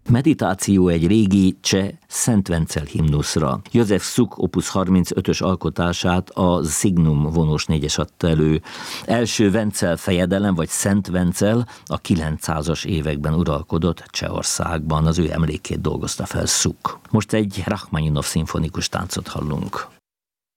Meditáció egy régi cseh Szent Vencel himnuszra. József Suk opus 35-ös alkotását a Signum vonós 4-es adta elő. Első Vencel fejedelem, vagy Szent Vencel a 900-as években uralkodott Csehországban. Az ő emlékét dolgozta fel Suk. Most egy Rachmaninov szimfonikus táncot hallunk.